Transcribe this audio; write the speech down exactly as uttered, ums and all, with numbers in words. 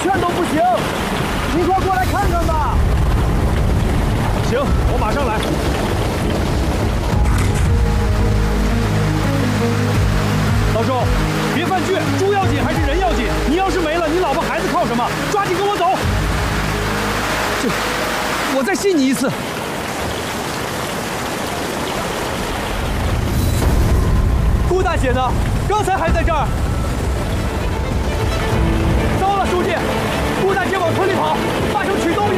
劝都不行，你快过来看看吧。 行，我马上来。老周，别犯倔，猪要紧还是人要紧？你要是没了，你老婆孩子靠什么？抓紧跟我走。这，我再信你一次。顾大姐呢？刚才还在这儿。糟了，书记，顾大姐往村里跑，发生曲动。